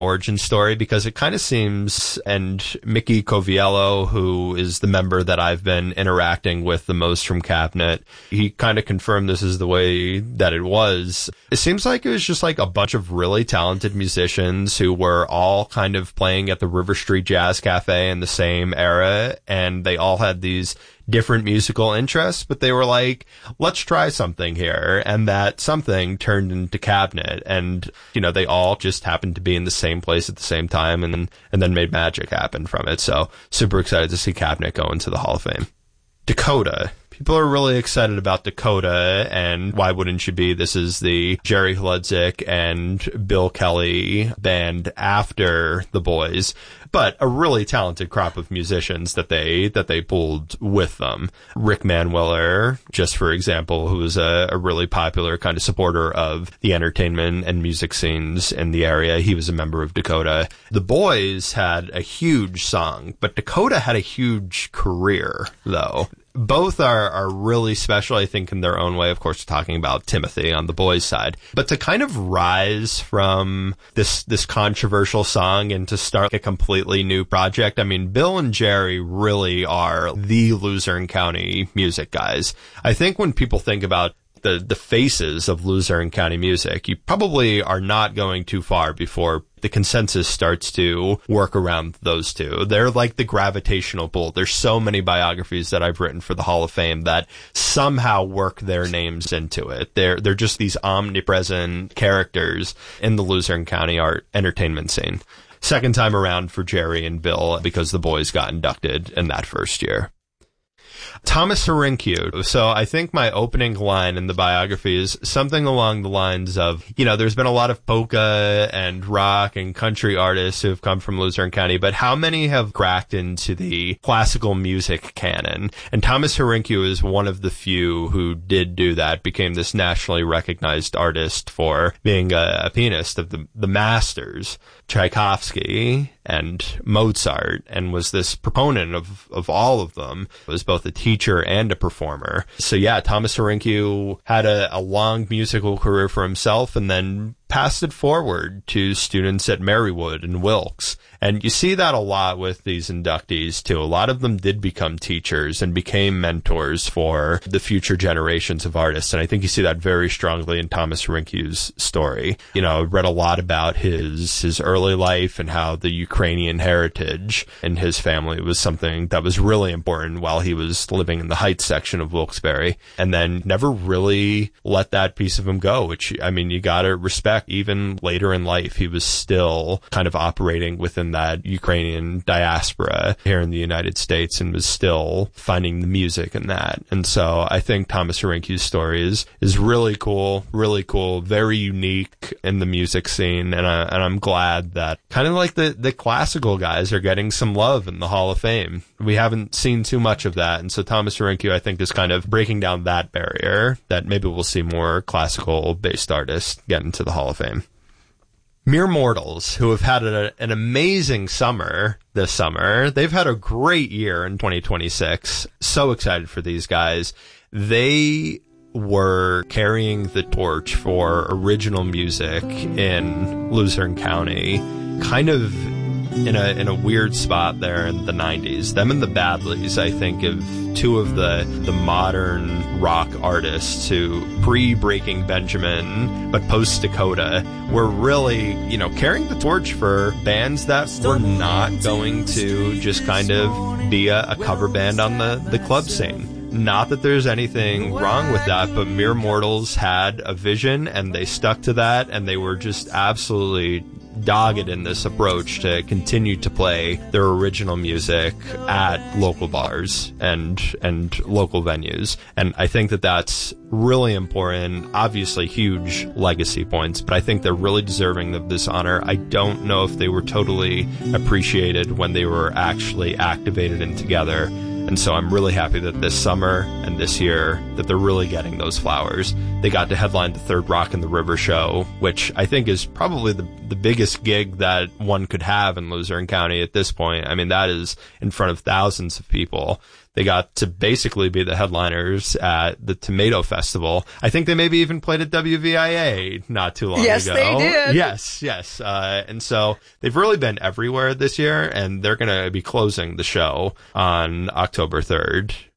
origin story, because it kind of seems, and Mickey Coviello, who is the member that I've been interacting with the most from Cabinet, he kind of confirmed this is the way that it was. It seems like it was just like a bunch of really talented musicians who were all kind of playing at the River Street Jazz Cafe in the same era, and they all had these different musical interests, but they were like, let's try something here. And that something turned into Cabinet. And, you know, they all just happened to be in the same place at the same time, and then made magic happen from it. So super excited to see Cabinet go into the Hall of Fame. Dakota. People are really excited about Dakota, and why wouldn't you be? This is the Jerry Hludzik and Bill Kelly band after the Boys, but a really talented crop of musicians that they pulled with them. Rick Manweller, just for example, who was a really popular kind of supporter of the entertainment and music scenes in the area. He was a member of Dakota. The Boys had a huge song, but Dakota had a huge career, though. Both are really special, I think, in their own way. Of course, we're talking about Timothy on the Boys' side. But to kind of rise from this controversial song and to start a completely new project, I mean, Bill and Jerry really are the Luzerne County music guys. I think when people think about the faces of Luzerne County music, you probably are not going too far before the consensus starts to work around those two. They're like the gravitational pull. There's so many biographies that I've written for the Hall of Fame that somehow work their names into it. They're just these omnipresent characters in the Luzerne County art entertainment scene. Second time around for Jerry and Bill, because the Boys got inducted in that first year. Thomas Harincue. So I think my opening line in the biography is something along the lines of, you know, there's been a lot of polka and rock and country artists who have come from Luzerne County, but how many have cracked into the classical music canon? And Thomas Harincue is one of the few who did do that, became this nationally recognized artist for being a pianist of the masters, Tchaikovsky and Mozart, and was this proponent of all of them, was both a teacher and a performer. So yeah, Thomas Harincue had a long musical career for himself, and then passed it forward to students at Marywood and Wilkes. And you see that a lot with these inductees too. A lot of them did become teachers and became mentors for the future generations of artists. And I think you see that very strongly in Thomas Harinccue's story. You know, I read a lot about his early life and how the Ukrainian heritage in his family was something that was really important while he was living in the Heights section of Wilkes-Barre, and then never really let that piece of him go, which, I mean, you gotta respect. Even later in life, he was still kind of operating within that Ukrainian diaspora here in the United States and was still finding the music in that. And so I think Thomas Harinccue's story is really cool, very unique in the music scene. And I'm glad that kind of like the classical guys are getting some love in the Hall of Fame. We haven't seen too much of that. And so Thomas Harincue, I think, is kind of breaking down that barrier, that maybe we'll see more classical based artists get into the Hall of Fame. Mere Mortals, who have had an amazing summer this summer. They've had a great year in 2026. So excited for these guys. They were carrying the torch for original music in Luzerne County, kind of in a weird spot there in the 90s. Them and the Badleys, I think, of two of the modern rock artists who, pre-Breaking Benjamin, but post-Dakota, were really, you know, carrying the torch for bands that were not going to just kind of be a cover band on the club scene. Not that there's anything wrong with that, but Mere Mortals had a vision, and they stuck to that, and they were just absolutely dogged in this approach to continue to play their original music at local bars and local venues. And I think that that's really important. Obviously huge legacy points, but I think they're really deserving of this honor. I don't know if they were totally appreciated when they were actually activated and together. And so I'm really happy that this summer and this year that they're really getting those flowers. They got to headline the Third Rock in the River show, which I think is probably the biggest gig that one could have in Luzerne County at this point. I mean, that is in front of thousands of people. They got to basically be the headliners at the Tomato Festival. I think they maybe even played at WVIA not too long ago. Yes, they did. Yes. And so they've really been everywhere this year, and they're going to be closing the show on October 3rd.